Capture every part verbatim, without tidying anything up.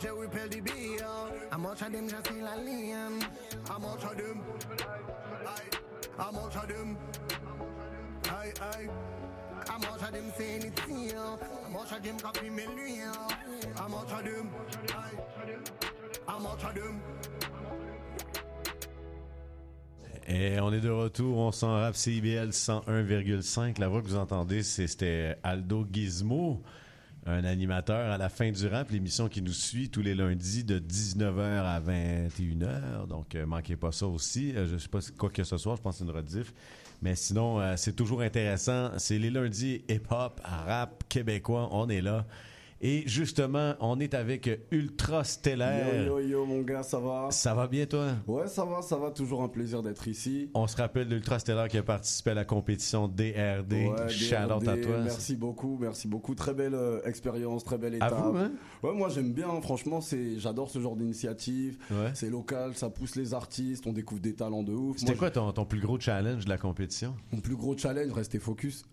They will pay the bill. How much of them just feel alien? How much of them? Aye. How much of them? Aye, aye. How much of them saying it's here? How much of them copy me real? How much of them? Aye. How much of them? Et on est de retour, on s'en rappe C I B L cent un virgule cinq. La voix que vous entendez, c'est, c'était Aldo Gizmo, un animateur à la fin du rap, l'émission qui nous suit tous les lundis de dix-neuf heures à vingt et une heures. Donc, euh, manquez pas ça aussi. Euh, je sais pas quoi que ce soit, je pense que c'est une rediff. Mais sinon, euh, c'est toujours intéressant. C'est les lundis hip-hop, rap québécois, on est là. Et justement, on est avec Ultra Stellaire. Yo, yo, yo, mon gars, ça va? Ça va bien, toi? Ouais, ça va, ça va. Toujours un plaisir d'être ici. On se rappelle d'Ultra Stellaire qui a participé à la compétition D R D. Ouais, Shout-out à toi. Merci beaucoup, merci beaucoup. Très belle euh, expérience, très belle étape. À vous, hein? Ouais, moi, j'aime bien. Franchement, c'est, j'adore ce genre d'initiative. Ouais. C'est local, ça pousse les artistes, on découvre des talents de ouf. C'était moi, quoi ton, ton plus gros challenge de la compétition? Mon plus gros challenge, rester focus.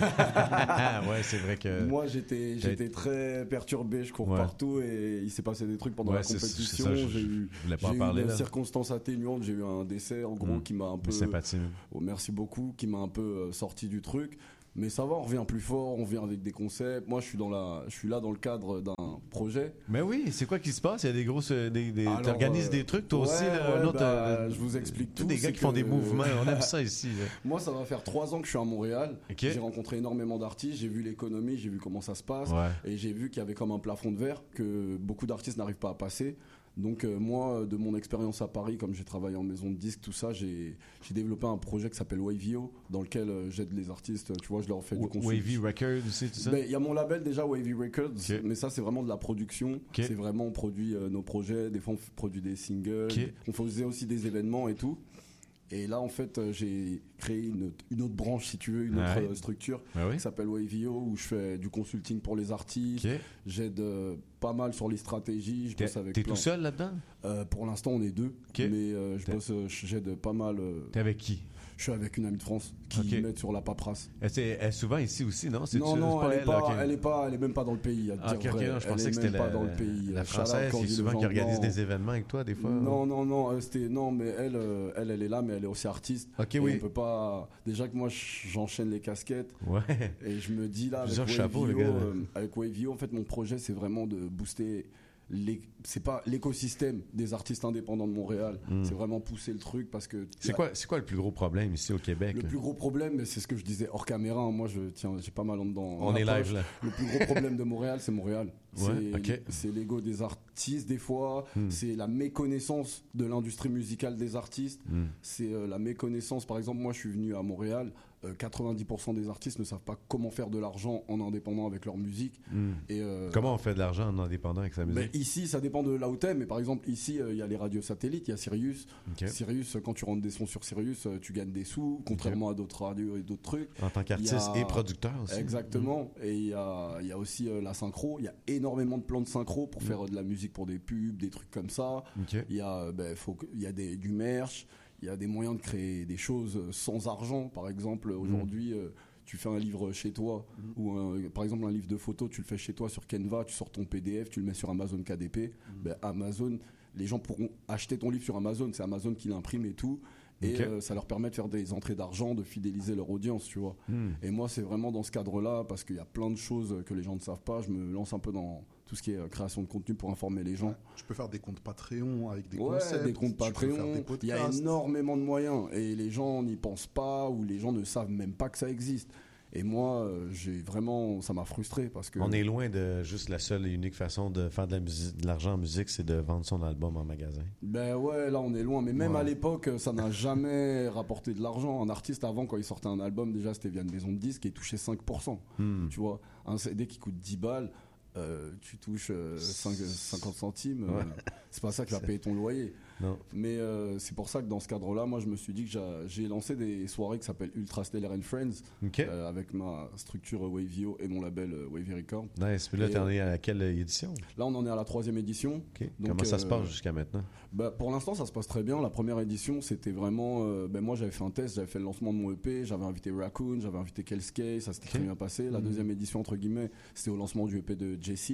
Ouais, c'est vrai que... Moi, j'étais, j'étais très perturbé, je crois. Ouais. Partout et il s'est passé des trucs pendant ouais, la compétition. C'est, c'est ça, je, j'ai eu, je voulais pas j'ai en parler, eu une là. circonstance atténuante. J'ai eu un décès en gros mmh. qui m'a un peu. Sympathie. Oh, merci beaucoup, qui m'a un peu euh, sorti du truc. Mais ça va, on revient plus fort, on vient avec des concepts. Moi, je suis dans la, je suis là dans le cadre d'un projet. Mais oui, c'est quoi qui se passe? Il y a des grosses, des, des, Alors, t'organises euh, des trucs, toi ouais, aussi, là, ouais, un autre, bah, euh, je vous explique tout. Des gars qui que... font des mouvements, on aime ça ici. Là. Moi, ça va faire trois ans que je suis à Montréal. Okay. J'ai rencontré énormément d'artistes, j'ai vu l'économie, j'ai vu comment ça se passe, ouais. et j'ai vu qu'il y avait comme un plafond de verre que beaucoup d'artistes n'arrivent pas à passer. Donc euh, moi, de mon expérience à Paris, comme j'ai travaillé en maison de disques, tout ça, j'ai, j'ai développé un projet qui s'appelle Wavio, dans lequel euh, j'aide les artistes, tu vois, je leur fais du consulting. Wavy Records aussi, tout ça? Ben, il y a mon label déjà, Wavy Records, okay. mais ça c'est vraiment de la production, okay. c'est vraiment, on produit euh, nos projets, des fois on produit des singles, okay. on faisait aussi des événements et tout. Et là, en fait, euh, j'ai créé une, une autre branche, si tu veux, une autre ouais. euh, structure ouais, oui. qui s'appelle Wavio, où je fais du consulting pour les artistes. Okay. J'aide euh, pas mal sur les stratégies. Je t'es, bosse avec T'es plein. tout seul là-dedans? euh, Pour l'instant, on est deux. Okay. Mais euh, je bosse, euh, j'aide pas mal. Euh, T'es avec qui? Je suis avec une amie de France qui okay. m'aide sur la paperasse. Elle, c'est, elle est souvent ici aussi, non? C'est non, tu, non, c'est elle, pas est elle, pas, okay. elle est pas, elle est même pas dans le pays. À ah, dire okay, vrai. Non, je elle pensais est que c'était même la, pas dans le pays. La française qui souvent qui organise des événements avec toi des fois. Non, non, non, euh, c'était non, mais elle, euh, elle, elle est là, mais elle est aussi artiste. Ok, et oui. On peut pas. Déjà que moi, j'enchaîne les casquettes. Ouais. Et je me dis là, avec Plusieurs chapeaux, Wavio, les gars. Euh, avec Wavio, en fait, mon projet, c'est vraiment de booster. Les, c'est pas l'écosystème des artistes indépendants de Montréal, mm. c'est vraiment pousser le truc parce que c'est quoi c'est quoi le plus gros problème ici au Québec? Le là? plus gros problème, c'est ce que je disais hors caméra. Moi, je tiens, j'ai pas mal en dedans. On est live là. Le plus gros problème de Montréal, c'est Montréal. Ouais, c'est, okay. c'est l'ego des artistes des fois. Mm. C'est la méconnaissance de l'industrie musicale des artistes. Mm. C'est euh, la méconnaissance. Par exemple, moi, je suis venu à Montréal. Euh, quatre-vingt-dix pour cent des artistes ne savent pas comment faire de l'argent en indépendant avec leur musique. Mm. Et euh, comment on fait de l'argent en indépendant avec sa musique? Ben, ici, ça dépend de là où t'es. Mais par exemple, ici, il euh, y a les radios satellites, il y a Sirius. Okay. Sirius, quand tu rentres des sons sur Sirius, euh, tu gagnes des sous, contrairement okay. à d'autres radios et d'autres trucs. En tant qu'artiste a... et producteur aussi. Exactement. Mm. Et il y a, y a aussi euh, la synchro. Il y a énormément de plans de synchro pour mm. faire euh, de la musique pour des pubs, des trucs comme ça. Il okay. y a, ben, faut, y a des, du merch. Il y a des moyens de créer des choses sans argent. Par exemple, aujourd'hui, mmh. euh, tu fais un livre chez toi, mmh. ou un, par exemple un livre de photos, tu le fais chez toi sur Canva, tu sors ton P D F, tu le mets sur Amazon K D P. Mmh. Ben, Amazon, les gens pourront acheter ton livre sur Amazon, c'est Amazon qui l'imprime et tout. Et okay. euh, ça leur permet de faire des entrées d'argent, de fidéliser leur audience, tu vois. Mmh. Et moi, c'est vraiment dans ce cadre-là, parce qu'il y a plein de choses que les gens ne savent pas. Je me lance un peu dans tout ce qui est création de contenu pour informer les gens. Ouais, tu peux faire des comptes Patreon avec des ouais, concepts. des comptes Patreon. Il y a énormément de moyens et les gens n'y pensent pas ou les gens ne savent même pas que ça existe. Et moi, j'ai vraiment, ça m'a frustré parce que on est loin de juste la seule et unique façon de faire de, la musique, de l'argent en musique, c'est de vendre son album en magasin. Ben ouais, là on est loin. Mais même ouais. à l'époque, ça n'a jamais rapporté de l'argent. Un artiste avant, quand il sortait un album, déjà c'était via une maison de disques et il touchait cinq pour cent. Hmm. Tu vois, un C D qui coûte dix balles. Euh, tu touches euh, cinq, cinquante centimes, euh, ouais. c'est pas ça qui va payer ton loyer. Non. Mais euh, c'est pour ça que dans ce cadre-là, moi je me suis dit que j'ai, j'ai lancé des soirées qui s'appellent Ultra Stellar and Friends, okay. euh, avec ma structure Wavio et mon label euh, Wavy Records. Nice. Puis là, t'en es à quelle édition? Là, on en est à la troisième édition. Okay. Donc, comment ça euh, se passe jusqu'à maintenant? Bah, pour l'instant, ça se passe très bien. La première édition, c'était vraiment. Euh, ben moi, j'avais fait un test, j'avais fait le lancement de mon E P, j'avais invité Raccoon, j'avais invité Kelskay, ça s'était okay. très bien passé. La mmh. deuxième édition, entre guillemets, c'était au lancement du E P de Jesse,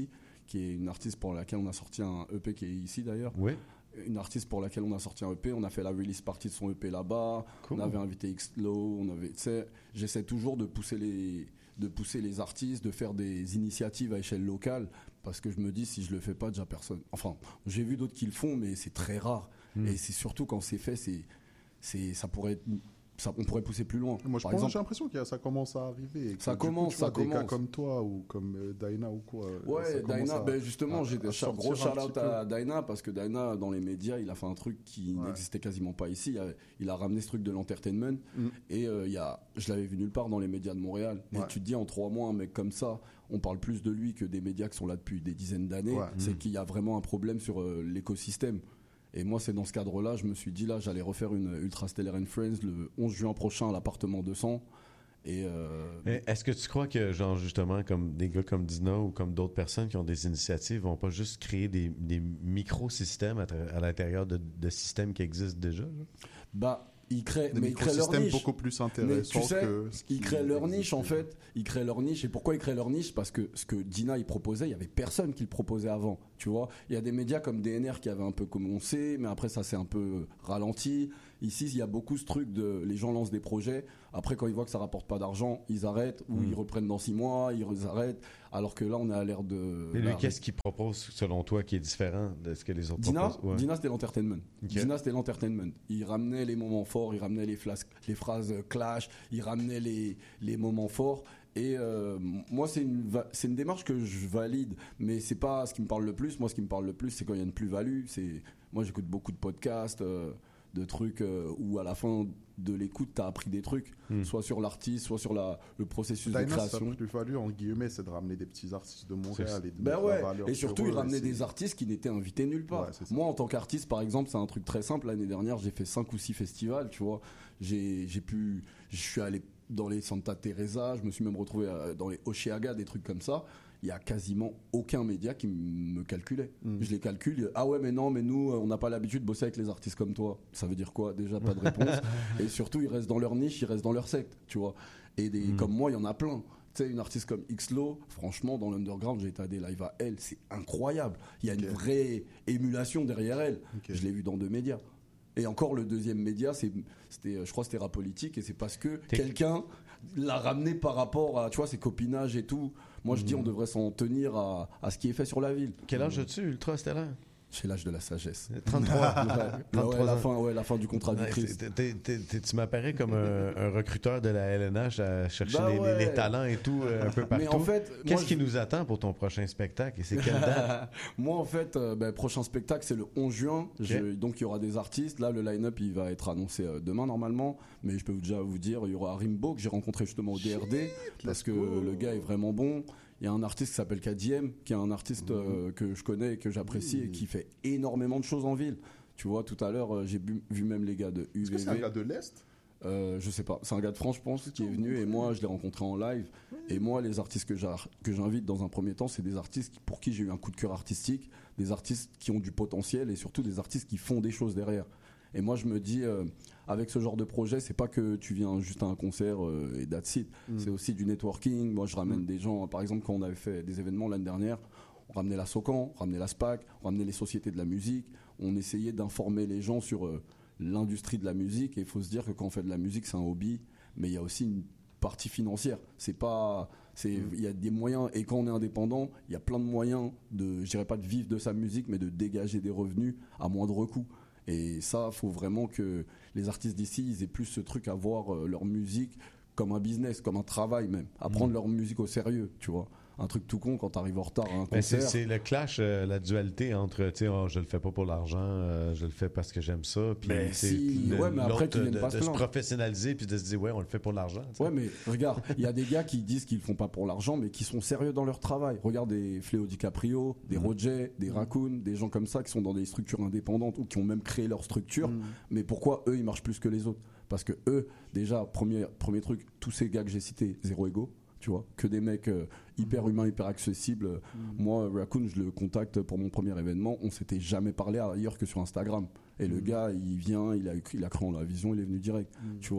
qui est une artiste pour laquelle on a sorti un E P qui est ici d'ailleurs. Oui. Une artiste pour laquelle on a sorti un E P, on a fait la release party de son E P là-bas, Cool. on avait invité X-Low, on avait, tu sais, j'essaie toujours de pousser les, de pousser les artistes, de faire des initiatives à échelle locale, parce que je me dis si je le fais pas déjà personne. Enfin, j'ai vu d'autres qui le font, mais c'est très rare. Mm. Et c'est surtout quand c'est fait, c'est, c'est, ça pourrait être, ça, on pourrait pousser plus loin. Moi, je Par pense, exemple, j'ai l'impression que ça commence à arriver. Et que, Ça du coup, commence, tu vois, ça des gars commence. comme toi ou comme euh, Dyna ou quoi. euh, ça Ouais, commence Dyna, à- ben justement, à- j'ai à des sortir gros un shout-out petit à Dyna parce que Dyna, dans les médias, il a fait un truc qui Ouais. n'existait quasiment pas ici. Il a, il a ramené ce truc de l'entertainment Mm. et euh, il y a, je l'avais vu nulle part dans les médias de Montréal. Et Ouais. tu te dis, en trois mois, un mec comme ça, on parle plus de lui que des médias qui sont là depuis des dizaines d'années. Ouais. C'est qu'il y a vraiment un problème sur euh, l'écosystème. Et moi, c'est dans ce cadre-là, je me suis dit, là, j'allais refaire une Ultra Stellar and Friends le onze juin prochain à l'appartement deux cents. Et euh, Eh, Est-ce que tu crois que, genre, justement, comme des gars comme Dina ou comme d'autres personnes qui ont des initiatives vont pas juste créer des, des micro-systèmes à, tra- à l'intérieur de, de systèmes qui existent déjà? Là? bah, ils créent, Des mais ils créent leur microsystèmes niche. beaucoup plus Mais intéressants tu sais, que ce qui ils créent leur existe niche en déjà. fait. Ils créent leur niche. Et pourquoi ils créent leur niche? Parce que ce que Dina il proposait, il y avait personne qui le proposait avant. Tu vois, il y a des médias comme D N R qui avaient un peu commencé, mais après ça s'est un peu ralenti. Ici, il y a beaucoup ce truc de les gens lancent des projets. Après, quand ils voient que ça rapporte pas d'argent, ils arrêtent ou Mm. ils reprennent dans six mois, ils arrêtent. Alors que là, on est à l'ère de. Et lui, la- qu'est-ce qu'il propose, selon toi, qui est différent de ce que les autres Dina, proposent? Ouais. Dina c'était l'entertainment. Ok. Dina c'était l'entertainment. Il ramenait les moments forts, il ramenait les, flas- les phrases clash, il ramenait les, les moments forts. Et euh, moi c'est une va- c'est une démarche que je valide, mais c'est pas ce qui me parle le plus. Moi ce qui me parle le plus c'est quand il y a une plus-value. C'est moi j'écoute beaucoup de podcasts, euh, de trucs euh, où à la fin de l'écoute t'as appris des trucs, Hmm. soit sur l'artiste, soit sur la le processus de Dyna, sa création. plus-value, en guillemets, c'est de ramener des petits artistes de Montréal et de Ben mettre ouais, la valeur et sur surtout eux, il ramenait c'est- des artistes qui n'étaient invités nulle part. Ouais, c'est ça. Moi en tant qu'artiste par exemple c'est un truc très simple. L'année dernière j'ai fait cinq ou six festivals, tu vois. J'ai j'ai pu, je suis allé dans les Santa Teresa, je me suis même retrouvé euh, dans les Oceaga, des trucs comme ça. Il y a quasiment aucun média qui m- me calculait. Mm. Je les calcule. Ah ouais mais non mais nous euh, on n'a pas l'habitude de bosser avec les artistes comme toi. Ça veut dire quoi? Déjà pas de réponse. Et surtout ils restent dans leur niche, ils restent dans leur secte, tu vois. Et des, Mm. comme moi il y en a plein. Tu sais, une artiste comme X-Low, franchement, dans l'underground, j'ai été à des lives à elle, c'est incroyable. Il y a une Ok. vraie émulation derrière elle. Ok. Je l'ai vu dans deux médias. Et encore, le deuxième média, c'est, c'était, je crois que c'était Rap Politique, et c'est parce que T'es- quelqu'un l'a ramené par rapport à, tu vois, ses copinages et tout. Moi, je dis, Mhm. on devrait s'en tenir à, à ce qui est fait sur la ville. Quel âge as-tu, Ultra Stellar? C'est l'âge de la sagesse. trente-trois. Ouais, ouais, trente-trois la ans. fin, ouais, la fin du contrat du Ouais, Christ. t'es- t'es- t'es- t'es- tu m'apparais comme un, un recruteur de la L N H à chercher Bah les, les- ouais. les talents et tout euh, un peu partout. Mais en fait, moi, Qu'est-ce je- qui nous attend pour ton prochain spectacle et c'est quelle date? Moi, en fait, euh, ben, prochain spectacle, c'est le onze juin. Je- donc, il y aura des artistes. Là, le line-up, il va être annoncé euh, demain, normalement. Mais je peux déjà vous dire, il y aura Rimbo, que j'ai rencontré justement au D R D. Parce que le gars est vraiment bon. Il y a un artiste qui s'appelle K D M, qui est un artiste euh, que je connais et que j'apprécie et qui fait énormément de choses en ville. Tu vois, tout à l'heure, euh, j'ai bu- vu même les gars de Est-ce que c'est un U V V. gars de l'Est? Euh, je sais pas, c'est un gars de France, je pense, qui est venu et moi je l'ai rencontré en live. Et moi, les artistes que j'a- que j'invite dans un premier temps, c'est des artistes qui- pour qui j'ai eu un coup de cœur artistique, des artistes qui ont du potentiel et surtout des artistes qui font des choses derrière. Et moi, je me dis, euh, avec ce genre de projet, c'est pas que tu viens juste à un concert euh, et that's it. Mm. C'est aussi du networking. Moi, je ramène Mm. des gens. Par exemple, quand on avait fait des événements l'année dernière, on ramenait la Socan, on ramenait la SPAC, on ramenait les sociétés de la musique. On essayait d'informer les gens sur euh, l'industrie de la musique. Et il faut se dire que quand on fait de la musique, c'est un hobby, mais il y a aussi une partie financière. C'est pas, c'est, il y a des moyens. Et quand on est indépendant, il y a plein de moyens de, je dirais pas de vivre de sa musique, mais de dégager des revenus à moindre coût. Et ça, faut vraiment que les artistes d'ici, ils aient plus ce truc à voir euh, leur musique comme un business, comme un travail même, à prendre Mm. leur musique au sérieux, tu vois. Un truc tout con quand t'arrives en retard à un Ben, c'est, concert. c'est le clash, euh, la dualité entre, tu sais, oh, je le fais pas pour l'argent, euh, je le fais parce que j'aime ça. Puis Ben, c'est si, le- ouais, mais après l'autre qu'ils viennent de, pas se de se plaindre. professionnaliser puis de se dire, ouais, on le fait pour l'argent. tu sais. Ouais, mais regarde, il y a des gars qui disent qu'ils le font pas pour l'argent, mais qui sont sérieux dans leur travail. Regarde des Fléau DiCaprio, des Mhm. Roger, des Raccoon, des gens comme ça qui sont dans des structures indépendantes ou qui ont même créé leur structure. Mm. Mais pourquoi eux, ils marchent plus que les autres? Parce que eux, déjà, premier, premier truc, tous ces gars que j'ai cités, zéro ego, tu vois, que des mecs euh, hyper humains, hyper accessibles. Moi, Raccoon, je le contacte pour mon premier événement, on s'était jamais parlé ailleurs que sur Instagram. Et le Mm. gars, il vient, il a, il a cru en la vision, il est venu direct, Mm. tu vois.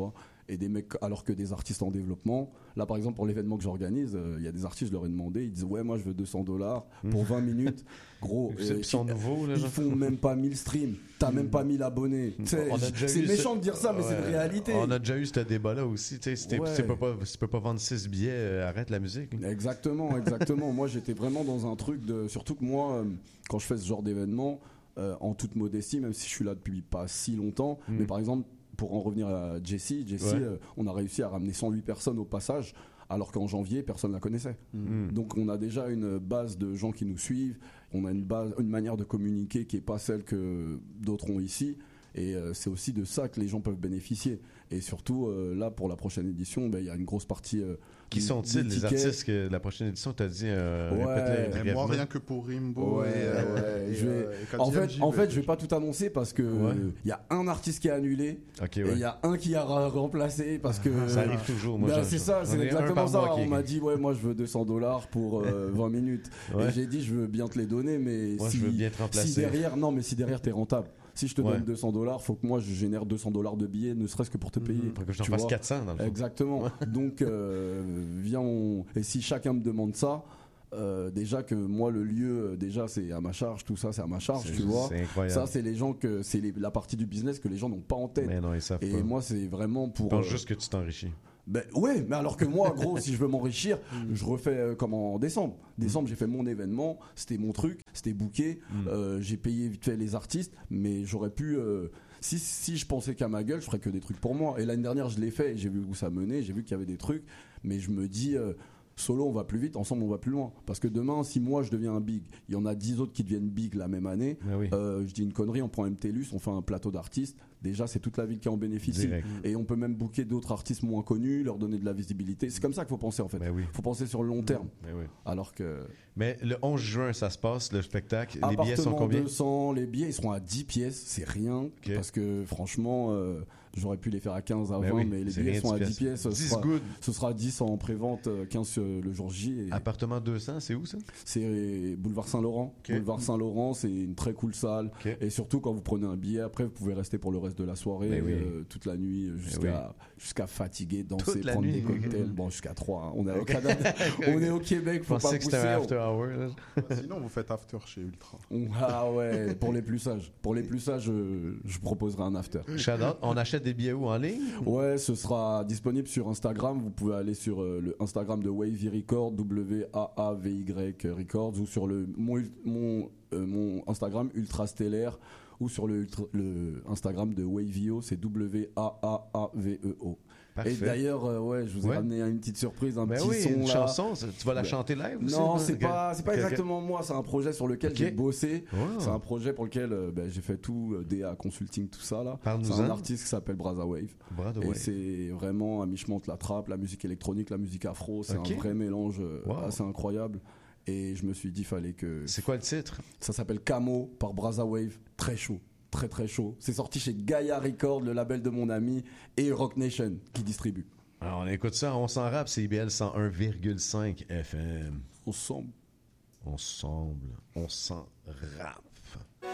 et des mecs, alors que des artistes en développement, là par exemple pour l'événement que j'organise, il euh, y a des artistes, je leur ai demandé, ils disent ouais moi je veux deux cents dollars pour vingt minutes, gros, et, ils sont nouveaux, là, ils font même pas mille streams, t'as même pas mille abonnés, c'est méchant ce... de dire ça, mais ouais, c'est une réalité. On a déjà eu ce débat là aussi, tu sais, ouais. tu peux pas, tu peux pas vendre six billets, euh, arrête la musique. Exactement, exactement. Moi j'étais vraiment dans un truc de, surtout que moi euh, quand je fais ce genre d'événement, euh, en toute modestie, même si je suis là depuis pas si longtemps, mm. mais par exemple pour en revenir à Jessie, Jessie, ouais. euh, on a réussi à ramener cent huit personnes au passage, alors qu'en janvier, personne ne la connaissait. Mmh. Donc on a déjà une base de gens qui nous suivent, on a une, base, une manière de communiquer qui n'est pas celle que d'autres ont ici, et euh, c'est aussi de ça que les gens peuvent bénéficier. Et surtout, euh, là, pour la prochaine édition, il ben, y a une grosse partie... Euh, qui sont-ils, les artistes que la prochaine édition, t'as dit euh, ouais, et moi, rien que pour Rimbo. Ouais, et, ouais, et, je vais, et en fait, en fait, je vais pas tout annoncer parce que il ouais. y a un artiste qui est annulé okay, et il ouais. y a un qui a remplacé parce que ça arrive toujours. Moi, ben, c'est ça, c'est exactement ça. On m'a dit ouais, moi je veux deux cents dollars pour euh, vingt minutes. Ouais. Et j'ai dit je veux bien te les donner, mais moi, si, je veux bien te remplacer. si derrière, non, mais si derrière t'es rentable. Si je te ouais. donne deux cents dollars, faut que moi je génère deux cents dollars de billets, ne serait-ce que pour te payer. Mmh, pour que je t'en fasse quatre cents dans le fond. Exactement. Donc, euh, viens, on... et si chacun me demande ça, euh, déjà que moi le lieu, déjà c'est à ma charge, tout ça c'est à ma charge, c'est tu vois. C'est incroyable. Ça c'est les gens que c'est les... la partie du business que les gens n'ont pas en tête. Mais non, ils savent et pas. moi c'est vraiment pour. Je pense euh... juste que tu t'enrichis. Ben ouais, mais alors que moi, gros, si je veux m'enrichir, mm. je refais euh, comme en décembre. Décembre, mm. j'ai fait mon événement, c'était mon truc, c'était booké, mm. euh, j'ai payé vite fait les artistes, mais j'aurais pu. Euh, si, si je pensais qu'à ma gueule, je ferais que des trucs pour moi. Et l'année dernière, je l'ai fait et j'ai vu où ça menait, j'ai vu qu'il y avait des trucs, mais je me dis. Euh, Solo, on va plus vite, ensemble, on va plus loin. Parce que demain, si moi je deviens un big, il y en a dix autres qui deviennent big la même année. Oui. Euh, je dis une connerie, on prend M T L U S, on fait un plateau d'artistes. Déjà, c'est toute la ville qui en bénéficie. Direct. Et on peut même booker d'autres artistes moins connus, leur donner de la visibilité. C'est comme ça qu'il faut penser en fait. Il oui. faut penser sur le long terme. Oui. Alors que. Mais le onze juin, ça se passe, le spectacle. Les Appartement billets sont combien? deux cents, les billets ils seront à dix pièces, c'est rien. Okay. Parce que franchement. Euh, J'aurais pu les faire à quinze, à vingt, mais, oui, mais les billets sont à dix pièces. Ce dix sera, good. ce sera dix en pré-vente, quinze le jour J. Et appartement deux cents, c'est où ça? C'est boulevard Saint-Laurent. Okay. Boulevard Saint-Laurent, c'est une très cool salle. Okay. Et surtout, quand vous prenez un billet, après, vous pouvez rester pour le reste de la soirée, oui. euh, toute la nuit, jusqu'à oui. jusqu'à fatiguer, danser, toute prendre nuit. des cocktails. Bon, jusqu'à trois. Hein. On, est au Canada. On est au Québec, faut pas pousser. Que c'était un after hour. Sinon, vous faites after chez Ultra. Ah ouais, pour les plus sages. Pour les plus sages, je, je proposerai un after. Shadow, on achète des billets où en ligne? Ouais, ce sera disponible sur Instagram. Vous pouvez aller sur euh, le Instagram de Wavy Records, W A A V Y Records, ou sur le mon mon, euh, mon Instagram Ultra Stellaire, ou sur le, le Instagram de Wavio, c'est W A A A V E O. Parfait. Et d'ailleurs, euh, ouais, je vous ai ouais. ramené une petite surprise, un ben petit oui, son une là. chanson, tu vas la chanter live aussi? Non, c'est okay. pas, c'est pas okay, exactement okay. moi. C'est un projet sur lequel okay. j'ai bossé. Wow. C'est un projet pour lequel euh, ben, j'ai fait tout, euh, D A consulting, tout ça là. Parle-nous c'est un artiste qui s'appelle Braza Wave. Braza et Wave. c'est vraiment un mi-chemin entre la trappe, la musique électronique, la musique afro. C'est un vrai mélange euh, wow. assez incroyable. Et je me suis dit, fallait que. C'est quoi le titre? Ça s'appelle Camo par Braza Wave. Très chaud. Très très chaud. C'est sorti chez Gaia Records, le label de mon ami, et Rock Nation qui distribue. Alors on écoute ça, on s'en rappe, c'est I B L cent un virgule cinq F M. Ensemble. Ensemble, on s'en rappe.